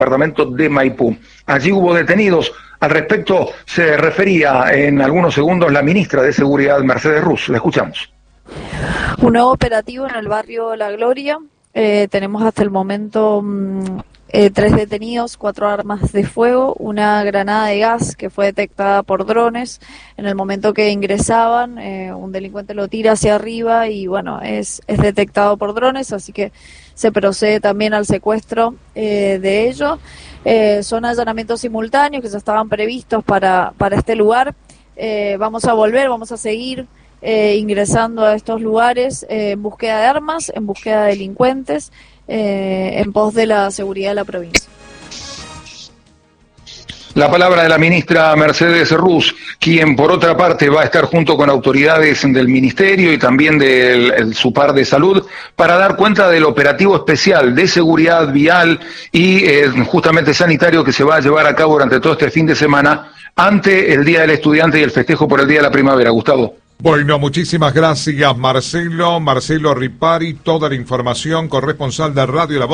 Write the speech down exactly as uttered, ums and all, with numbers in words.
departamento de Maipú. Allí hubo detenidos. Al respecto se refería en algunos segundos la ministra de Seguridad, Mercedes Ruz. La escuchamos. Un nuevo operativo en el barrio La Gloria. Eh, tenemos hasta el momento mmm, eh, tres detenidos, cuatro armas de fuego, una granada de gas que fue detectada por drones. En el momento que ingresaban, eh, un delincuente lo tira hacia arriba y bueno, es, es detectado por drones, así que se procede también al secuestro eh, de ellos. Eh, son allanamientos simultáneos que ya estaban previstos para, para este lugar. Eh, vamos a volver, vamos a seguir eh, ingresando a estos lugares eh, en búsqueda de armas, en búsqueda de delincuentes, eh, en pos de la seguridad de la provincia. La palabra de la ministra Mercedes Ruz, quien por otra parte va a estar junto con autoridades del Ministerio y también del SUPAR de Salud para dar cuenta del operativo especial de seguridad vial y eh, justamente sanitario que se va a llevar a cabo durante todo este fin de semana ante el Día del Estudiante y el festejo por el Día de la Primavera. Gustavo. Bueno, muchísimas gracias Marcelo, Marcelo Ripari, toda la información, corresponsal de Radio La Voz.